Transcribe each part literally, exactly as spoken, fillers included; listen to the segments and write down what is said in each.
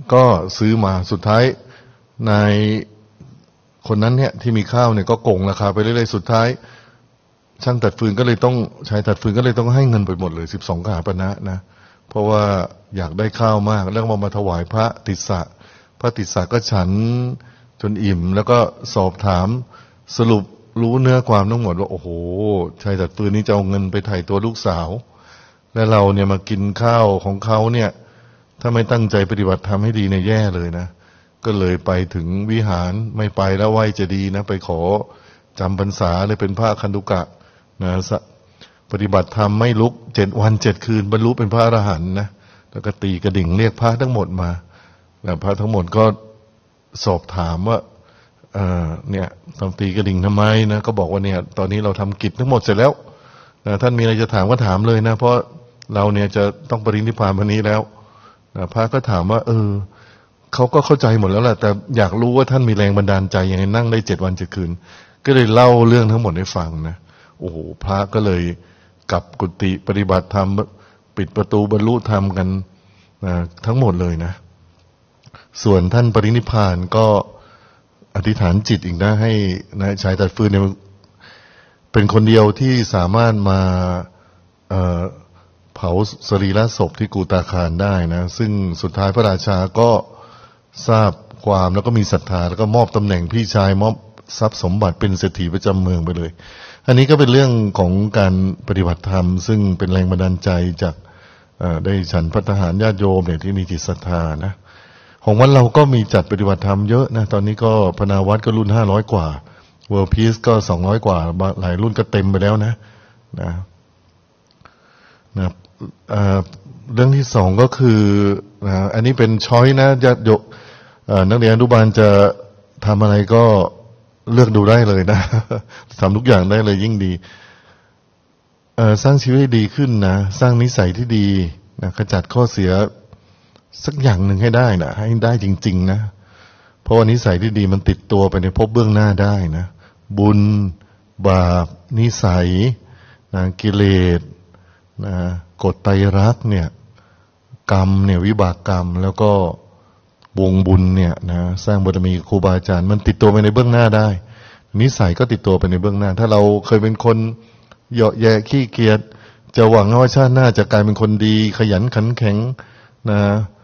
ก็ซื้อมาสุดท้ายนายคนนั้นเนี่ยที่มีข้าวเนี่ยก็โกงราคาไปเรื่อยๆสุดท้ายช่างตัดฟืนก็เลยต้องชายตัดฟืนก็เลยต้องให้เงินไปหมดเลยสิบสองกหาปณะนะเพราะว่าอยากได้ข้าวมากแล้วมามาถวายพระติสสะพระติสสะก็ฉันจนอิ่มแล้วก็สอบถามสรุปรู้เนื้อความทั้งหมดว่าโอ้โหชายตัดฟืนนี่จะเอาเงินไปไถ่ตัวลูกสาวและเราเนี่ยมากินข้าวของเขาเนี่ยถ้าไม่ตั้งใจปฏิบัติธรรมให้ดีเนี่ยแย่เลยนะก็เลยไปถึงวิหารไม่ไปแล้วไหวจะดีนะไปขอจำพรรษาเลยเป็นพระคันธุกะนะปฏิบัติธรรมไม่ลุกเจ็ดวันเจ็ดคืนบรรลุเป็นพระอรหันต์นะแล้วก็ตีกระดิ่งเรียกพระทั้งหมดมาแล้วพระทั้งหมดก็สอบถามว่าเออเนี่ยทำตีกระดิ่งทำไมนะก็บอกว่าเนี่ยตอนนี้เราทำกิจทั้งหมดเสร็จแล้วนะท่านมีอะไรจะถามก็ถามเลยนะเพราะเราเนี่ยจะต้องปรินิพพานวันนี้แล้วนะพระก็ถามว่าเออเขาก็เข้าใจหมดแล้วแหละแต่อยากรู้ว่าท่านมีแรงบันดาลใจยังไงนั่งได้เจ็ดวันเจ็ดคืนก็เลยเล่าเรื่องทั้งหมดให้ฟังนะโอ้โหพระก็เลยกลับกุฏิปฏิบัติธรรมปิดประตูบรรลุธรรมกันนะทั้งหมดเลยนะส่วนท่านปรินิพพานก็อธิษฐานจิตอีกนะให้นะชายตัดฟืนเนี่ยเป็นคนเดียวที่สามารถมาเอ่อเผาสรีระศพที่กูตาคารได้นะซึ่งสุดท้ายพระราชาก็ทราบความแล้วก็มีศรัทธาแล้วก็มอบตำแหน่งพี่ชายมอบทรัพย์สมบัติเป็นเศรษฐีประจำเมืองไปเลยอันนี้ก็เป็นเรื่องของการปฏิบัติธรรมซึ่งเป็นแรงบันดาลใจจากได้ฉันภัตตาหารญาติโยมเนี่ยที่มีจิตศรัทธานะของวัดเราก็มีจัดปฏิบัติธรรมเยอะนะตอนนี้ก็พนาวัดก็รุ่นห้าร้อยกว่าเวิร์ลพีซก็สองร้อยกว่าหลายรุ่นก็เต็มไปแล้วนะนะนะเรื่องที่สองก็คือนะอันนี้เป็นช้อยนะญาติโยมนักเรียนอนุบาลจะทำอะไรก็เลือกดูได้เลยนะทำทุกอย่างได้เลยยิ่งดีสร้างชีวิตให้ดีขึ้นนะสร้างนิสัยที่ดีนะขจัดข้อเสียสักอย่างหนึ่งให้ได้นะให้ได้จริงๆนะเพราะว่านิสัยที่ดีมันติดตัวไปในภพเบื้องหน้าได้นะบุญบาปนิสัยนะกิเลสนะกฎไตรลักษณ์เนี่ยกรรมเนี่ยวิบากกรรมแล้วก็วงบุญเนี่ยนะสร้างบารมีครูบาอาจารย์มันติดตัวไปในเบื้องหน้าได้นิสัยก็ติดตัวไปในเบื้องหน้าถ้าเราเคยเป็นคนเหยาะแยะขี้เกียจจะหวังว่าชาติหน้าจะกลายเป็นคนดีขยันขันแข็งนะ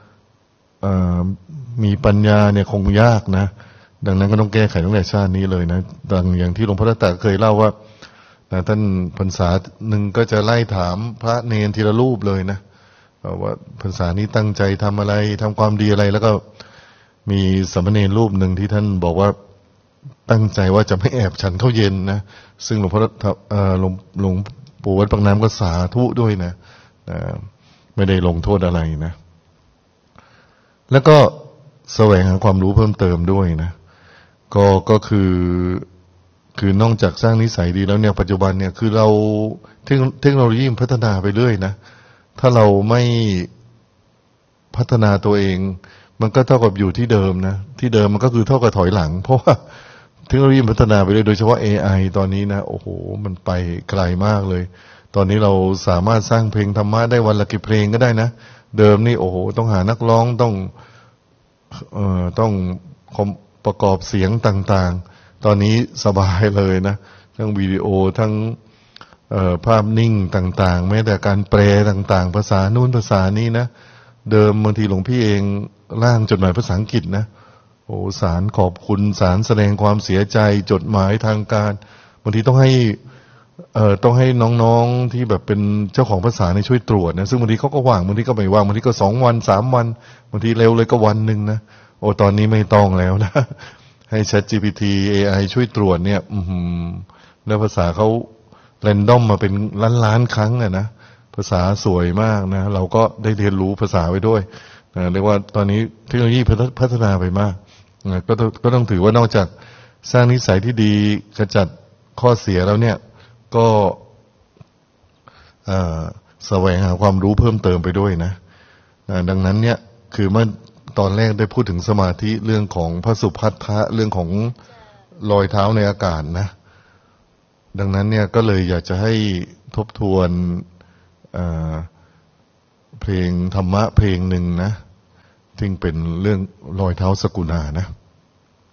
มีปัญญาเนี่ยคงยากนะดังนั้นก็ต้องแก้ไขตั้งแต่ชาตินี้เลยนะดังอย่างที่หลวงพ่อตาเคยเล่าว่าท่านพรรษาหนึ่งก็จะไล่ถามพระเนรทีละรูปเลยนะว่าพรรษานี้ตั้งใจทำอะไรทำความดีอะไรแล้วก็มีสามเณรรูปหนึ่งที่ท่านบอกว่าตั้งใจว่าจะไม่แอบฉันข้าวเย็นนะซึ่งหลวงพ่อหลวงหลวงปู่วัดปากน้ำก็สาธุด้วยนะไม่ได้ลงโทษอะไรนะแล้วก็แสวงหาความรู้เพิ่มเติมด้วยนะก็ก็คือคือนอกจากสร้างนิสัยดีแล้วเนี่ยปัจจุบันเนี่ยคือเราเทคโนโลยีพัฒนาไปเรื่อยนะถ้าเราไม่พัฒนาตัวเองมันก็เท่ากับอยู่ที่เดิมนะที่เดิมมันก็คือเท่ากับถอยหลังเพราะว่าเทคโนโลยีพัฒนาไปเรื่อยโดยเฉพาะ เอ ไอ ตอนนี้นะโอ้โหมันไปไกลมากเลยตอนนี้เราสามารถสร้างเพลงธรรมะได้วันละกี่เพลงก็ได้นะเดิมนี่โอ้โหต้องหานักร้องต้องเอ่อต้องประกอบเสียงต่างๆตอนนี้สบายเลยนะทั้งวิดีโอทั้งเอ่อภาพนิ่งต่างๆแม้แต่การแปลต่างๆภาษานู่นภาษานี้นะเดิมบางทีหลวงพี่เองร่างจดหมายภาษาอังกฤษนะโอ้สารขอบคุณสารแสดงความเสียใจจดหมายทางการบางทีต้องให้เอ่อต้องให้น้องๆที่แบบเป็นเจ้าของภาษาในช่วยตรวจนะซึ่งบางทีเขาก็ว่างบางทีก็ไม่ว่างบางทีก็สองวันสามวันบางทีเร็วเลยก็วันหนึ่งนะโอ้ตอนนี้ไม่ต้องแล้วนะให้ แชท จี พี ที เอ ไอ ช่วยตรวจเนี่ยอืมแล้วภาษาเขาแรนดอมมาเป็นล้านๆครั้งอ่ะนะภาษาสวยมากนะเราก็ได้เรียนรู้ภาษาไว้ด้วยนะเรียกว่าตอนนี้เทคโนโลยีพัฒนาไปมากนะก็ก็ต้องถือว่านอกจากสร้างนิสัยที่ดีขจัดข้อเสียแล้วเนี่ยก็แสวงหาความรู้เพิ่มเติมไปด้วยนะดังนั้นเนี่ยคือเมื่อตอนแรกได้พูดถึงสมาธิเรื่องของพระสุภัททะเรื่องของรอยเท้าในอากาศนะดังนั้นเนี่ยก็เลยอยากจะให้ทบทวนเพลงธรรมะเพลงหนึ่งนะซึ่งเป็นเรื่องรอยเท้าสกุณานะ